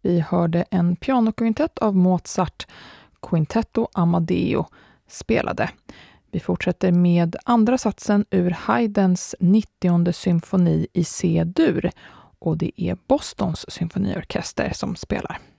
Vi hörde en pianokvintett av Mozart, Quintetto Amadeo, spelade. Vi fortsätter med andra satsen ur Haydns 90:e symfoni i C-dur, och det är Bostons symfoniorkester som spelar.